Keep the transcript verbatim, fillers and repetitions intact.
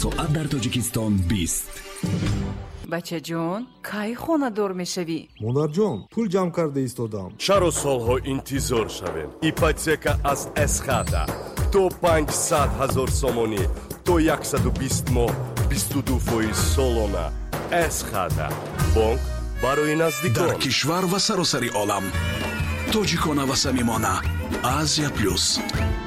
соат дар Тоҷикистон бист. бача ҷон, кай хонадор мешавӣ? монарҷон, пул ҷамъ карда истодам. чаро солҳо интизор шавем? ипотека аз эсхата то панҷсад ҳазор сомонӣ то яксаду бист моҳ бисту ду фоиз солона. эсхата бонк барои наздикон дар кишвар ва саросари олам. тоҷикона ва самимона. Азия плюс.